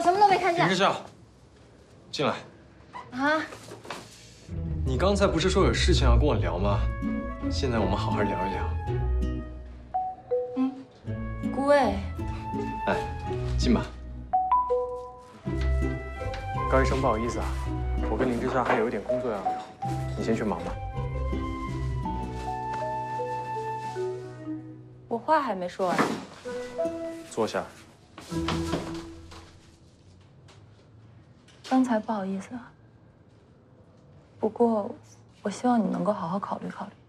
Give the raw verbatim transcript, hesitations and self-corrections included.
我什么都没看见。 林之夏，进来。 啊？ 你刚才不是说有事情要跟我聊吗？现在我们好好聊一聊。 嗯，顾魏。 哎，进吧。高医生，不好意思啊，我跟林之夏还有一点工作要聊，你先去忙吧。 我话还没说完。 坐下。 刚才不好意思啊。不过，我希望你能够好好考虑考虑。